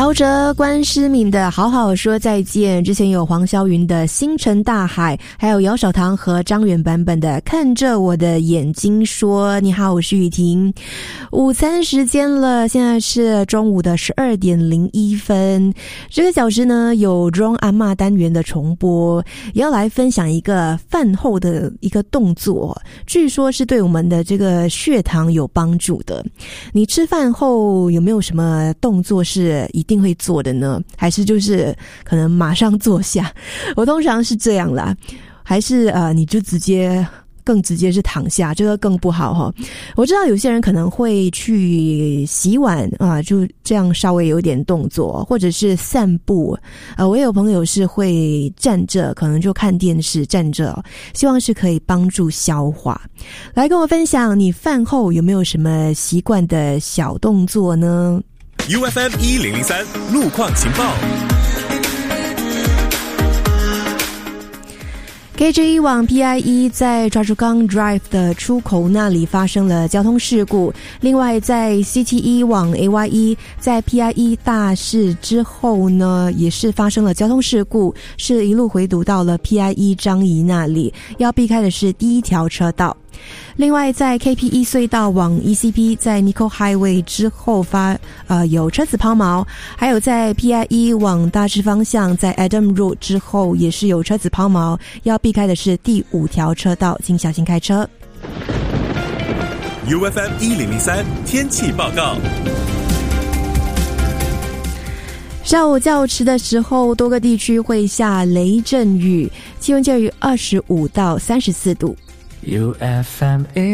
陶喆、关诗敏的好好说再见，之前有黄霄云的星辰大海，还有姚小棠和张远版本的看着我的眼睛说。你好，我是雨婷。午餐时间了，现在是中午的12:01。这个小时呢有装阿嬷单元的重播，也要来分享一个饭后的一个动作，据说是对我们的这个血糖有帮助的。你吃饭后有没有什么动作是一定会做的呢？还是就是可能马上坐下？我通常是这样啦，还是你就更直接是躺下，这个更不好齁。我知道有些人可能会去洗碗就这样稍微有点动作，或者是散步。我也有朋友是会站着，可能就看电视站着，希望是可以帮助消化。来跟我分享你饭后有没有什么习惯的小动作呢？ UFM 1003路况情报。 KJ 往 PIE 在抓住岗 Drive 的出口那里发生了交通事故，另外在 CT1 往 AYE 在 PIE 大市之后呢也是发生了交通事故，是一路回堵到了 PIE 张仪那里，要避开的是第一条车道。另外在 KP1 隧道往 ECP 在 Nico Highway 之后有车子抛锚，还有在 PIE 往大致方向在 Adam Road 之后也是有车子抛锚，要避开的是第5条车道，请小心开车。 UFM 1003天气报告。 下午较迟的时候多个地区会下雷阵雨，气温介于25到34度。 UFM